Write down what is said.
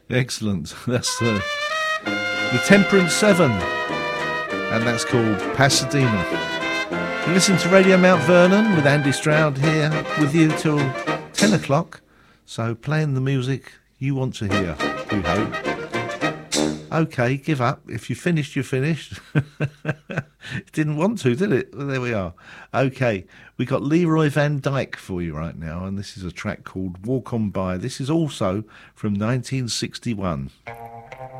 Excellent. That's the Temperance Seven, and that's called Pasadena. You listen to Radio Mount Vernon with Andy Stroud here with you till 10 o'clock. So playing the music you want to hear, we hope. Okay, give up. If you finished, you're finished. It didn't want to, did it? Well, there we are. Okay, we got Leroy Van Dyke for you right now, and this is a track called Walk On By. This is also from 1961.